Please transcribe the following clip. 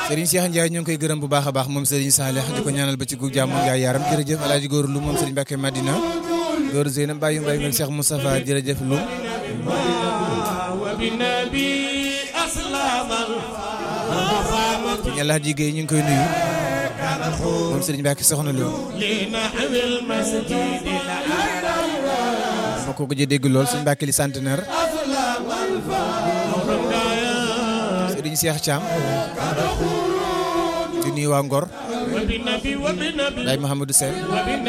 Serigne Cheikh Ndiaye ñu ngi koy gërëm bu baax a baax moom Serigne Salih di ko ñaanal ba ci gu jàmm nga yaaram jërëjëf Alaaji Góor Lu moom Serigne Mbacke Madina Góor Zeynab Baye Mbaye ak Cheikh Moustapha jërëjëf Lu Serigne Alaaji Gueye ñu ngi koy nuyu moom Serigne Mbacke soxna Lu ma ko gëj a dégg lool Serigne Mbacke li centenaire Serigne Cheikh Thiam di nuyu waa Ngor Baye Mouhamadou Sène